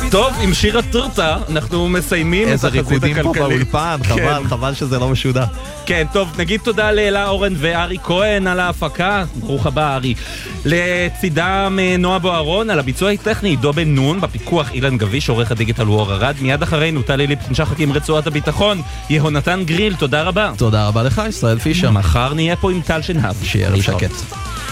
טוב, עם שיר הטורטה אנחנו מסיימים את החזית הכלכלית. איזה ריקודים פה באולפן, חבל שזה לא משודר. כן, טוב, נגיד תודה לאלה אורן וארי כהן על ההפקה, ברוך הבא ארי. לצידם נועה בוערון, על הביצוע הטכני, דו בן נון, בפיקוח אילן גביש, עורך הדיגיטל וור ארד, מיד אחרינו טלי ליפקין-שחק עם רצועת הביטחון, יהונתן גריל, תודה רבה. תודה רבה לך, ישראל פישר. מחר נהיה פה עם טל שנהב. שיהיה שקט.